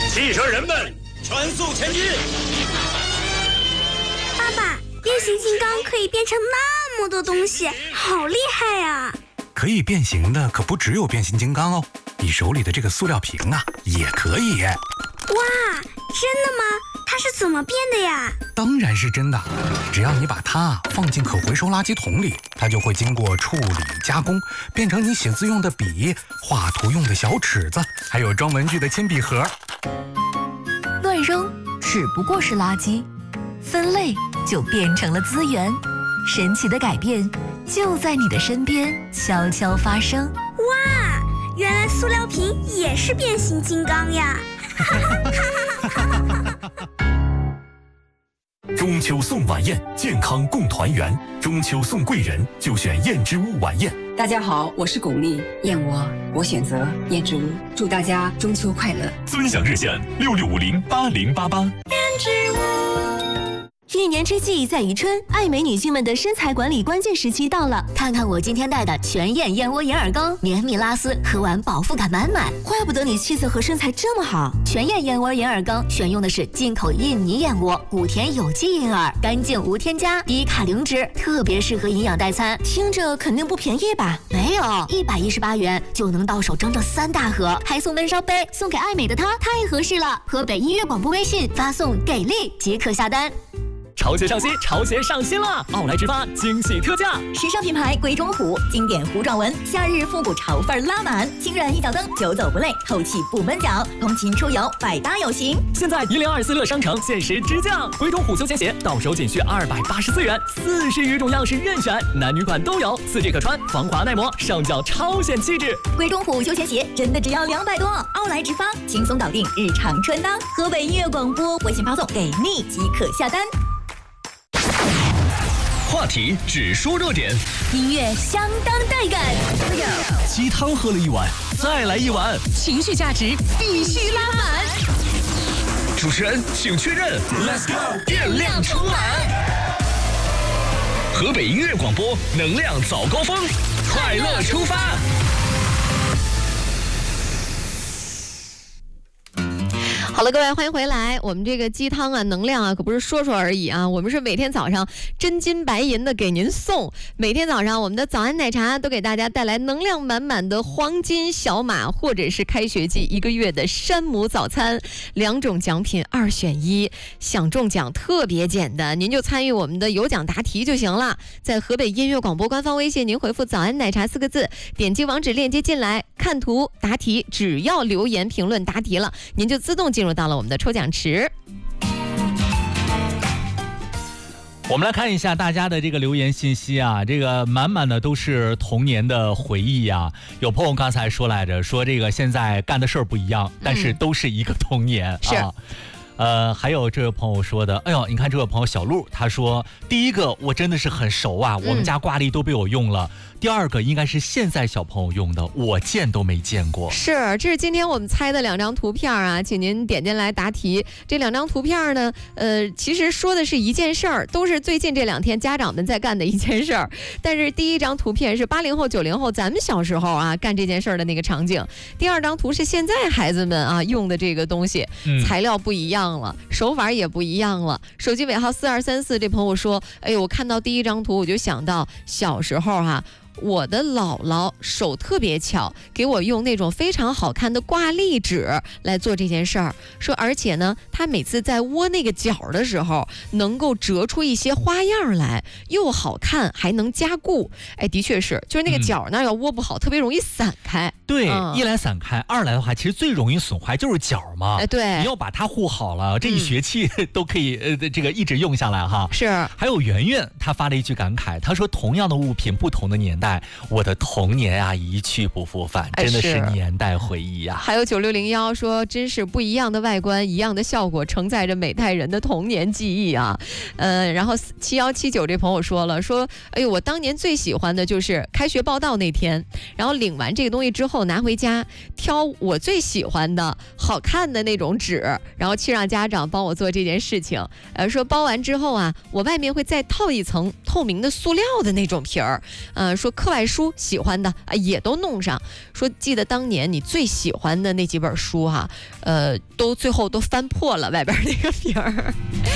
汽车人们，全速前进！ 爸爸，变形金刚可以变成那么多东西，好厉害呀！ 可以变形的可不只有变形金刚哦，你手里的这个塑料瓶啊，也可以。 哇，真的吗？它是怎么变的呀？ 当然是真的，只要你把它放进可回收垃圾桶里，它就会经过处理加工，变成你写字用的笔、画图用的小尺子，还有装文具的铅笔盒。 乱扔只不过是垃圾，分类就变成了资源。神奇的改变就在你的身边悄悄发生。 哇，原来塑料瓶也是变形金刚呀！ 中秋送晚宴，健康共团圆。中秋送贵人，就选燕之屋晚宴。 大家好，我是巩俐，燕窝我选择燕之屋，祝大家中秋快乐。 尊享热线66508088。 燕之屋。一年之计在于春，爱美女性们的身材管理关键时期到了。 看看我今天带的全燕燕窝银耳羹，绵密拉丝，喝完饱腹感满满。 怪不得你气色和身材这么好。 全燕燕窝银耳羹选用的是进口印尼燕窝，谷田有机银耳，干净无添加，低卡零脂，特别适合营养代餐。 听着肯定不便宜吧？ 没有，118元就能到手整整3大盒，还送闷烧杯，送给爱美的她太合适了。河北音乐广播微信发送给力即可下单。 潮鞋上新，潮鞋上新了！奥莱直发惊喜特价， 时尚品牌鬼冢虎，经典糊状纹，夏日复古潮范拉满，轻软一脚蹬，久走不累，透气不闷脚，通勤出游百搭有型。 现在1024乐商城限时直降，鬼冢虎休闲鞋到手仅需284元，40余种样式任选，男女款都有，4G 可穿，防滑耐磨，上脚超显气质。 鬼冢虎休闲鞋真的只要200多，奥莱直发轻松搞定日常穿搭。河北音乐广播微信发送给力即可下单。 话题只说热点， 音乐相当带感， 鸡汤喝了一碗，再来一碗， 情绪价值必须拉满。 主持人请确认 ，Let's go， 电量充满。河北音乐广播，能量早高峰，快乐出发。 好了，各位欢迎回来。我们这个鸡汤啊，能量啊，可不是说说而已啊。我们是每天早上真金白银的给您送。每天早上我们的早安奶茶都给大家带来能量满满的黄金小马，或者是开学季1个月的山姆早餐，2种奖品2选1，想中奖特别简单，您就参与我们的有奖答题就行了。在河北音乐广播官方微信，您回复早安奶茶4个字，点击网址链接进来，看图答题，只要留言评论答题了，您就自动进入到了我们的抽奖池。 我们来看一下大家的这个留言信息啊，这个满满的都是童年的回忆啊。有朋友刚才说来着，说这个现在干的事儿不一样，但是都是一个童年啊。还有这位朋友说的，哎呦，你看这位朋友小鹿，他说第一个我真的是很熟啊，我们家挂历都被我用了。第二个应该是现在小朋友用的，我见都没见过。 是，这是今天我们猜的2张图片啊，请您点进来答题。这2张图片呢，其实说的是一件事儿，都是最近这2天家长们在干的一件事儿。但是第一张图片是80后、90后咱们小时候啊干这件事儿的那个场景，第2张图是现在孩子们啊用的这个东西，材料不一样了，手法也不一样了。手机尾号4234这朋友说，哎呦，我看到第1张图我就想到小时候哈，我的姥姥手特别巧，给我用那种非常好看的挂历纸来做这件事儿。说而且呢，她每次在窝那个角的时候，能够折出一些花样来，又好看还能加固。哎，的确是，就是那个角那要窝不好，特别容易散开。 对，一来散开，二来的话，其实最容易损坏就是角嘛。 哎，对， 你要把它护好了，这一学期都可以这个一直用下来哈。 是。 还有圆圆，她发了一句感慨，她说同样的物品，不同的年代，我的童年啊一去不复返，真的是年代回忆呀。 还有9601说，真是不一样的外观，一样的效果，承载着每代人的童年记忆啊。然后7179这朋友说了，说哎呦，我当年最喜欢的就是开学报到那天，然后领完这个东西之后拿回家，挑我最喜欢的好看的那种纸，然后去让家长帮我做这件事情。说包完之后啊，我外面会再套一层透明的塑料的那种皮儿，说说课外书喜欢的啊也都弄上。说记得当年你最喜欢的那几本书哈，都最后都翻破了外边那个皮儿。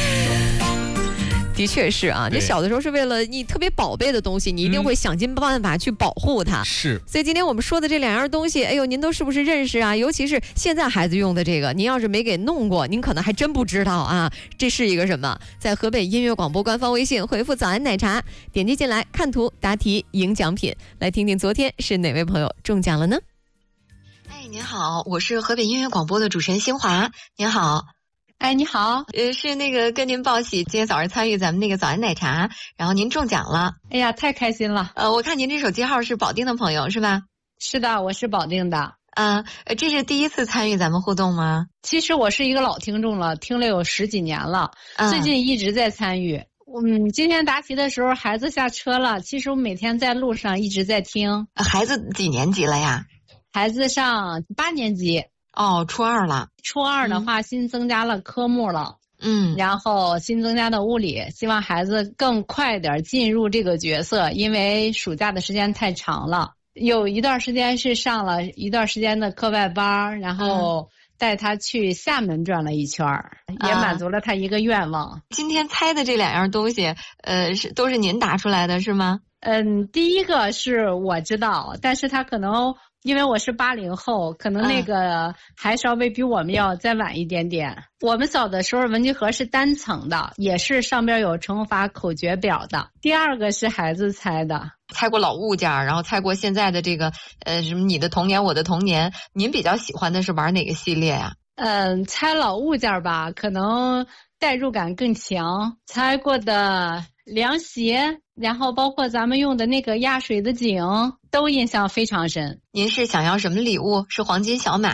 的确是啊，你小的时候是为了你特别宝贝的东西，你一定会想尽办法去保护它。 是， 所以今天我们说的这2样东西，哎呦，您都是不是认识啊？尤其是现在孩子用的这个，您要是没给弄过，您可能还真不知道啊，这是一个什么？在河北音乐广播官方微信回复“早安奶茶”，点击进来看图答题赢奖品。来听听昨天是哪位朋友中奖了呢？ 哎，您好，我是河北音乐广播的主持人新华，您好。 哎，你好， 是那个跟您报喜，今天早上参与咱们那个早安奶茶，然后您中奖了。 哎呀，太开心了。 我看您这手机号是保定的朋友是吧？ 是的，我是保定的。 这是第一次参与咱们互动吗？ 其实我是一个老听众了，听了有10几年了，最近一直在参与。今天答题的时候孩子下车了，其实我每天在路上一直在听。 孩子几年级了呀？ 孩子上8年级。 哦，初2了。 初2的话，新增加了科目了，然后新增加的物理，希望孩子更快点进入这个角色，因为暑假的时间太长了，有一段时间是上了一段时间的课外班，然后带他去厦门转了一圈，也满足了他一个愿望。 今天猜的这2样东西，都是您答出来的是吗？ 第一个是我知道，但是他可能。因为我是80后，可能那个还稍微比我们要再晚一点点。我们小的时候文具盒是单层的，也是上边有乘法口诀表的。第二个是孩子猜的， 猜过老物件，然后猜过现在的这个什么你的童年我的童年。您比较喜欢的是玩哪个系列呀？ 猜老物件吧，可能代入感更强。猜过的凉鞋，然后包括咱们用的那个压水的井，都印象非常深。 您是想要什么礼物？是黄金小马